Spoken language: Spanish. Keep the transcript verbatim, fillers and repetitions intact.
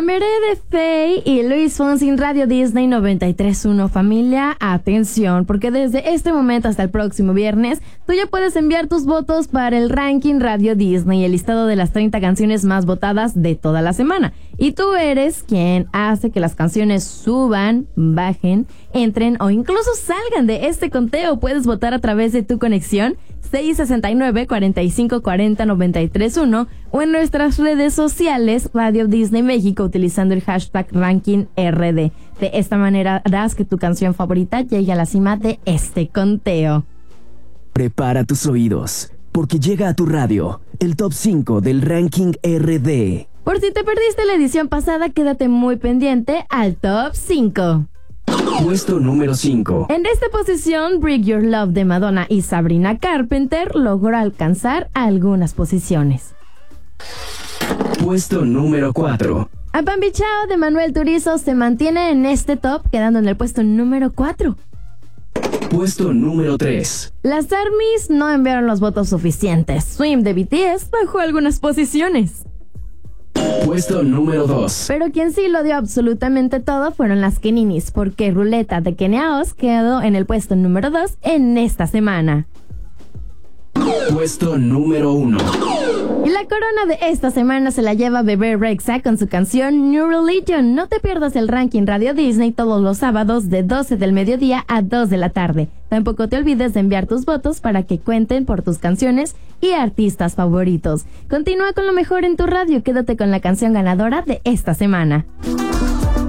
Cambiaré de Faye y Luis Fonsi en Radio Disney noventa y tres punto uno. Familia, atención, porque desde este momento hasta el próximo viernes, tú ya puedes enviar tus votos para el ranking Radio Disney, el listado de las treinta canciones más votadas de toda la semana. Y tú eres quien hace que las canciones suban, bajen, entren o incluso salgan de este conteo. Puedes votar a través de tu conexión seis sesenta y nueve, cuarenta y cinco cuarenta, noventa y tres uno o en nuestras redes sociales Radio Disney México utilizando el hashtag Ranking R D. De esta manera harás que tu canción favorita llegue a la cima de este conteo. Prepara tus oídos, porque llega a tu radio el top cinco del Ranking R D. Por si te perdiste la edición pasada, quédate muy pendiente al top cinco. Puesto número cinco. En esta posición, Break Your Love de Madonna y Sabrina Carpenter logró alcanzar algunas posiciones. Puesto número cuatro. A Bambi Chao de Manuel Turizo se mantiene en este top, quedando en el puesto número cuatro. Puesto número tres. Las ARMYs no enviaron los votos suficientes. Swim de B T S bajó algunas posiciones. Puesto número dos. Pero quien sí lo dio absolutamente todo fueron las Keninis, porque Ruleta de Kenia Oz quedó en el puesto número dos en esta semana. Puesto número uno. Y la corona de esta semana se la lleva Bebé Rexha con su canción New Religion. No te pierdas el ranking Radio Disney todos los sábados de doce del mediodía a dos de la tarde. Tampoco te olvides de enviar tus votos para que cuenten por tus canciones y artistas favoritos. Continúa con lo mejor en tu radio. Quédate con la canción ganadora de esta semana.